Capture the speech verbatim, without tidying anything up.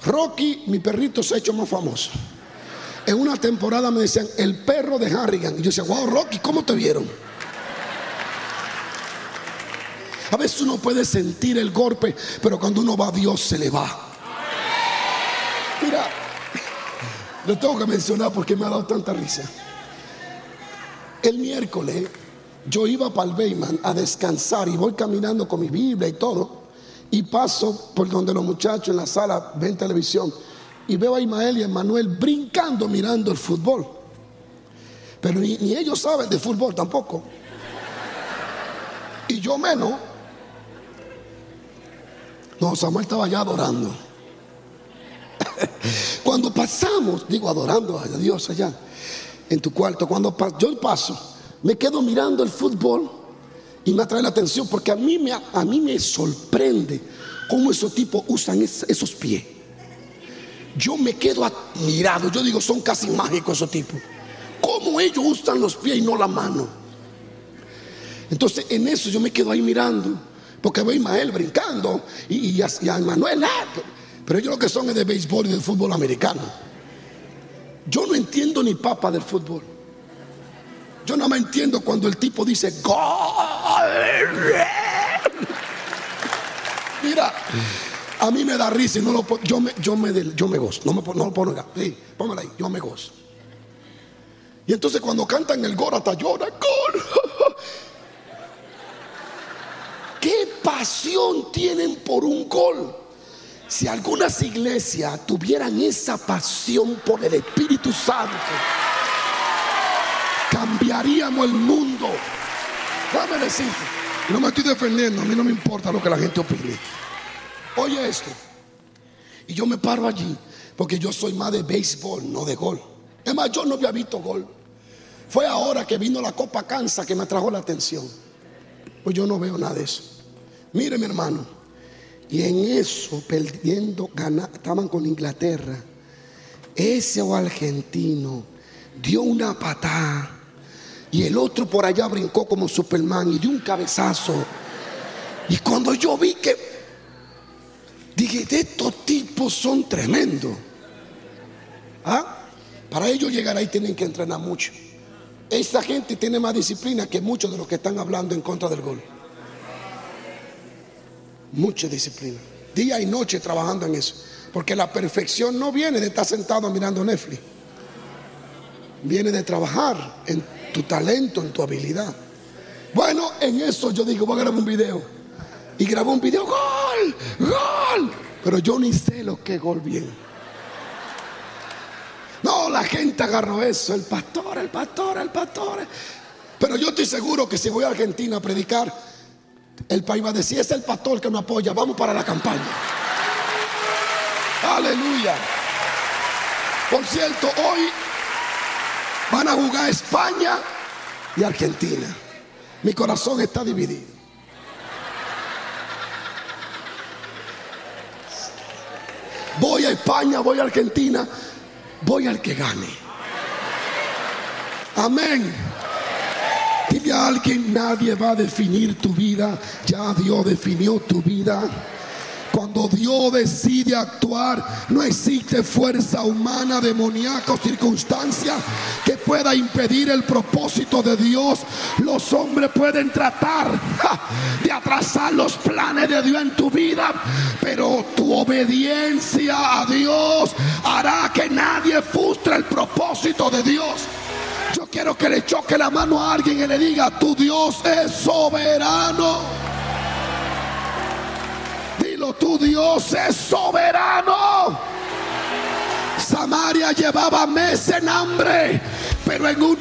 Rocky, mi perrito, se ha hecho más famoso. En una temporada me decían el perro de Harrigan. Y yo decía, wow, Rocky, ¿cómo te vieron? A veces uno puede sentir el golpe, pero cuando uno va a Dios se le va. Mira, lo tengo que mencionar porque me ha dado tanta risa. El miércoles yo iba para el Bayman a descansar y voy caminando con mi Biblia y todo, y paso por donde los muchachos en la sala ven televisión y veo a Ismael y a Manuel brincando mirando el fútbol, pero ni, ni ellos saben de fútbol tampoco, y yo menos. No, Samuel estaba allá adorando. Cuando pasamos, digo adorando a Dios allá en tu cuarto, cuando pas, yo paso, me quedo mirando el fútbol y me atrae la atención porque a mí me, a mí me sorprende cómo esos tipos usan es, esos pies. Yo me quedo admirado, yo digo, son casi mágicos esos tipos. Cómo ellos usan los pies y no la mano. Entonces en eso yo me quedo ahí mirando, porque veo a Ismael brincando y, y, a, y a Manuel, ah, pero, pero ellos lo que son es de béisbol y del fútbol americano. Yo no entiendo ni papa del fútbol. Yo no me entiendo cuando el tipo dice gol. Mira, a mí me da risa y no lo yo me yo me yo me gozo. No me no lo pongo acá. Sí, póngala ahí, yo me gozo. Y entonces cuando cantan el gol hasta llora, gol. ¿Qué pasión tienen por un gol? Si algunas iglesias tuvieran esa pasión por el Espíritu Santo, cambiaríamos el mundo. Déjame decirte, no me estoy defendiendo, a mí no me importa lo que la gente opine. Oye esto, y yo me paro allí porque yo soy más de béisbol, no de gol. Es más, yo no había visto gol. Fue ahora que vino la Copa Kansas que me atrajo la atención. Pues yo no veo nada de eso. Mire, mi hermano, y en eso, perdiendo, gana, estaban con Inglaterra. Ese argentino dio una patada y el otro por allá brincó como Superman y dio un cabezazo. Y cuando yo vi que dije, de estos tipos son tremendos. ¿Ah? Para ellos llegar ahí tienen que entrenar mucho. Esa gente tiene más disciplina que muchos de los que están hablando en contra del gol. Mucha disciplina, día y noche trabajando en eso, porque la perfección no viene de estar sentado mirando Netflix, viene de trabajar en tu talento, en tu habilidad. Bueno, en eso yo digo, voy a grabar un video, y grabó un video, gol, gol, pero yo ni sé lo que es gol bien. No, la gente agarró eso, el pastor, el pastor, el pastor. Pero yo estoy seguro que si voy a Argentina a predicar, el país va a decir, es el pastor que me apoya, vamos para la campaña. Aleluya. Por cierto, hoy van a jugar España y Argentina. Mi corazón está dividido. Voy a España, voy a Argentina, voy al que gane. Amén. Dile a alguien, nadie va a definir tu vida, ya Dios definió tu vida. Cuando Dios decide actuar, no existe fuerza humana, demoníaca o circunstancia que pueda impedir el propósito de Dios. Los hombres pueden tratar ja, de atrasar los planes de Dios en tu vida, pero tu obediencia a Dios hará que nadie frustre el propósito de Dios. Yo quiero que le choque la mano a alguien y le diga, tu Dios es soberano. Dilo, tu Dios es soberano. Samaria llevaba meses en hambre, pero en una